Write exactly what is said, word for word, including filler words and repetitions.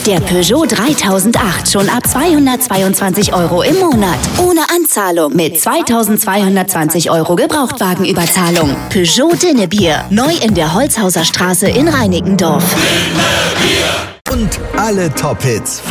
Der Peugeot dreitausendacht schon ab zweihundertzweiundzwanzig Euro im Monat. Ohne Anzahlung mit zweitausendzweihundertzwanzig Euro Gebrauchtwagenüberzahlung. Peugeot Dinnebier. Neu in der Holzhauser Straße in Reinickendorf. Und alle Top-Hits